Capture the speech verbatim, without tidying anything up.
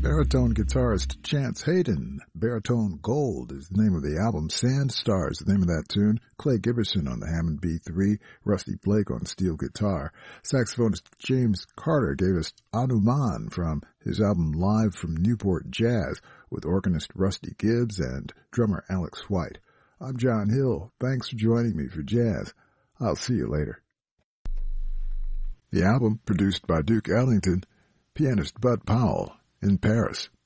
Baritone guitarist Chance Hayden. Baritone Gold is the name of the album. Sand Stars, the name of that tune. Clay Giberson on the Hammond B three. Rusty Blake on steel guitar. Saxophonist James Carter gave us Anuman from his album Live from Newport Jazz with organist Rusty Gibbs and drummer Alex White. I'm John Hill. Thanks for joining me for jazz. I'll see you later. The album, produced by Duke Ellington, pianist Bud Powell in Paris.